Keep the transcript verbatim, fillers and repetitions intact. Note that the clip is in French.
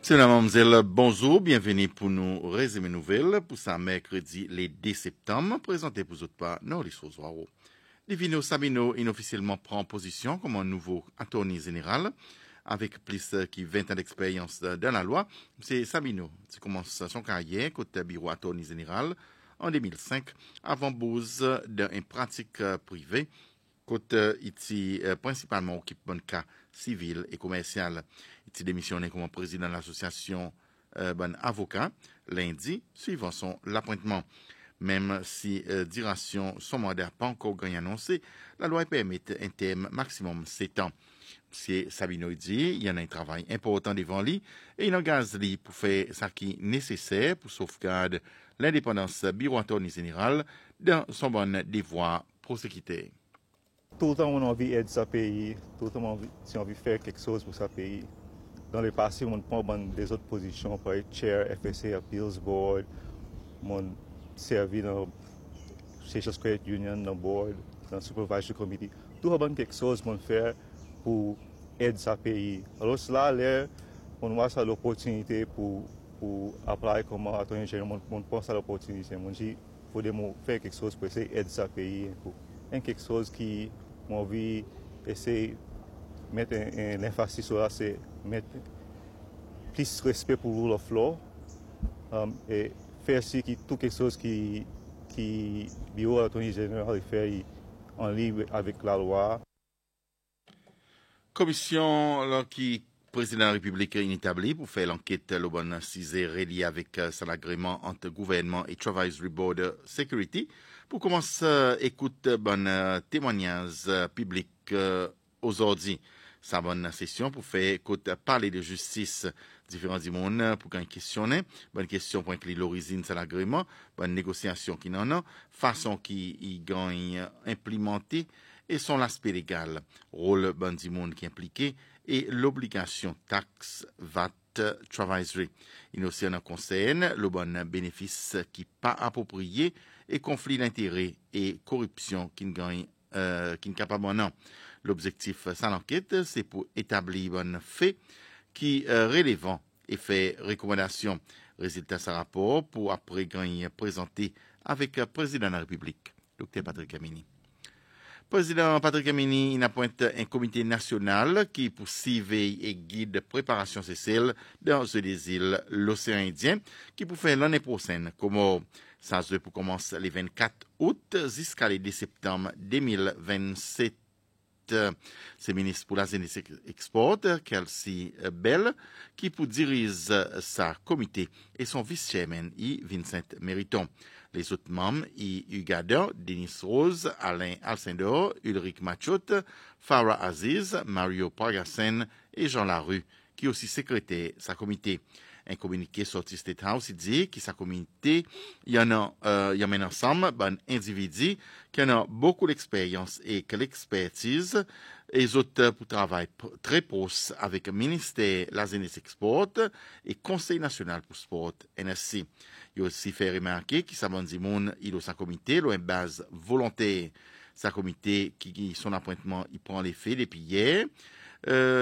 C'est la mademoiselle, bonjour, bienvenue pour nous résumer nouvelles pour ce mercredi le deux septembre, présenté pour autres par Norris Rosoiro. Divino Sabino inofficiellement prend position comme un nouveau attorney général avec plus de vingt ans d'expérience dans la loi. C'est Sabino qui commence son carrière côté bureau attorney général en deux mille cinq avant bouse d'une pratique privée côté ici principalement occupé de cas civil et commercial. Il démissionné comme président de l'association euh, bon avocat lundi suivant son appointement. Même si euh, duration son mandat n'a pas encore gagné annoncé, la loi permet un terme maximum sept ans. M. Sabino dit il y en a un travail important devant lui et il engage lui pour faire ce qui est nécessaire pour sauvegarder l'indépendance bureau attorney général dans son bon devoir prosécuté. Tout le temps, on a envie d'aider ce pays, tout le temps, on a envie, si on a envie de faire quelque chose pour ce pays. Dans le passé, on prend des autres positions pour être chair F S A Appeals Board, on servi dans Social Credit Union, dans le board, dans le Supervisory Committee. Tout le monde quelque chose qu'on fait pour aider ce pays. Alors cela, là, on voit ça l'opportunité pour, pour appliquer comme attorney général, on pense à l'opportunité. On dit, il faut faire quelque chose pour essayer d'aider ce pays. Et quelque chose qui m'a envie d'essayer de mettre un, un emphasis sur ça, c'est mettre plus respect pour le rule of law um, et faire aussi qui, tout quelque chose qui qui bureau attorney général fait en ligne avec la loi. Commission là, qui président de la République établi pour faire l'enquête le bon cisé relié avec euh, son agrément entre gouvernement et Advisory Board Security pour commencer euh, écoute bon euh, témoignage euh, public euh, aujourd'hui. Sa bonne session pour faire écoute parler de justice différents du monde pour qu'on questionne bonne question pour inclure l'origine de l'agrément bonne négociation qui n'en a façon qui y gagne implémenté et son aspect légal rôle bon du monde qui est impliqué et l'obligation taxe V A T Advisory. Il y a aussi un conseil le bon bénéfice qui pas approprié et conflit d'intérêts et corruption qui ne gagne euh, qui ne capable non. L'objectif de l'enquête, c'est pour établir un fait qui est euh, relevant et fait recommandation. Résultat de ce rapport pour après gagner présenté avec le président de la République, docteur Patrick Kamini. Président Patrick Kamini il appointe un comité national qui pour surveiller et guide préparation sociale dans les îles l'océan Indien qui pour faire l'année prochaine comme ça se pour commencer le vingt-quatre août jusqu'à le deux septembre deux mille vingt-sept. C'est ministre pour la Jeunesse Export, Kelsey Bell, qui pour dirige sa comité et son vice-chairman, I. Vincent Meriton. Les autres membres, I. Ugada, Denis Rose, Alain Alcindor, Ulrich Machot, Farah Aziz, Mario Pargassen et Jean Larue, qui est aussi secrétaire de sa comité. Un communiqué sorti State House, il dit que sa communauté, il y en a, euh, il y a un ensemble d'un individu qui en a beaucoup d'expérience et que l'expertise, et les autres pour travailler très proche avec le ministère de la Jeunesse Export et Conseil national pour sport, N S C. Il a aussi fait remarquer que sa bande monde, il a sa comité, il a une base volontaire. Sa comité, qui, son appointement, il prend les faits depuis hier. Euh,